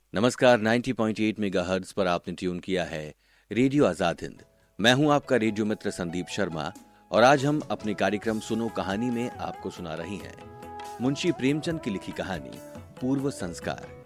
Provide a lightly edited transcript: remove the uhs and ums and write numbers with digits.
नमस्कार। 90.8 मेगाहर्ट्ज पर आपने ट्यून किया है रेडियो आजाद हिंद। मैं हूं आपका रेडियो मित्र संदीप शर्मा और आज हम अपने कार्यक्रम सुनो कहानी में आपको सुना रही हैं मुंशी प्रेमचंद की लिखी कहानी पूर्व संस्कार।